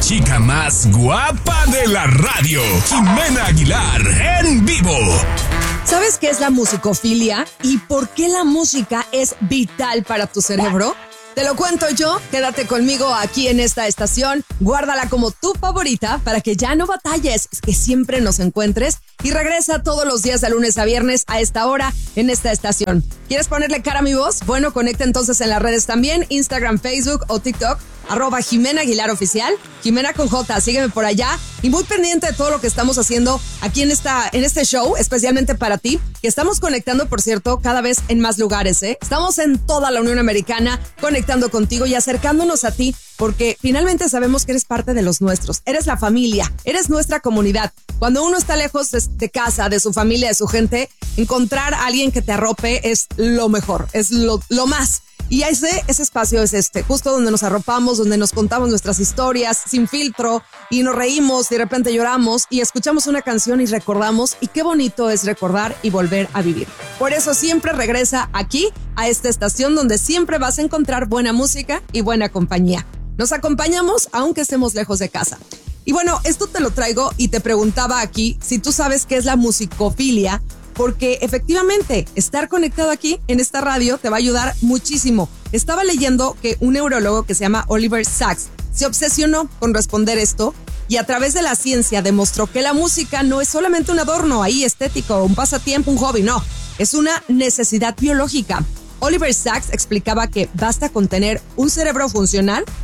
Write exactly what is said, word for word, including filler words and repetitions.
chica más guapa de la radio, Jimena Aguilar, en vivo. ¿Sabes qué es la musicofilia y por qué la música es vital para tu cerebro? Te lo cuento yo, quédate conmigo aquí en esta estación, guárdala como tu favorita para que ya no batalles, que siempre nos encuentres y regresa todos los días de lunes a viernes a esta hora en esta estación. ¿Quieres ponerle cara a mi voz? Bueno, conecta entonces en las redes también, Instagram, Facebook o TikTok, arroba Jimena Aguilar Oficial, Jimena con J, sígueme por allá y muy pendiente de todo lo que estamos haciendo aquí en, esta, en este show, especialmente para ti, que estamos conectando, por cierto, cada vez en más lugares, ¿eh? Estamos en toda la Unión Americana conectando contigo y acercándonos a ti porque finalmente sabemos que eres parte de los nuestros, eres la familia, eres nuestra comunidad. Cuando uno está lejos de, de casa, de su familia, de su gente, encontrar a alguien que te arrope es lo mejor, es lo, lo más. Y ese, ese espacio es este, justo donde nos arropamos, donde nos contamos nuestras historias sin filtro y nos reímos, de repente lloramos y escuchamos una canción y recordamos. Y qué bonito es recordar y volver a vivir. Por eso siempre regresa aquí, a esta estación donde siempre vas a encontrar buena música y buena compañía. Nos acompañamos aunque estemos lejos de casa. Y bueno, esto te lo traigo y te preguntaba aquí si tú sabes qué es la musicofilia, porque efectivamente estar conectado aquí en esta radio te va a ayudar muchísimo. Estaba leyendo que un neurólogo que se llama Oliver Sacks se obsesionó con responder esto y a través de la ciencia demostró que la música no es solamente un adorno ahí estético, un pasatiempo, un hobby, no, es una necesidad biológica. Oliver Sacks explicaba que basta con tener un cerebro funcional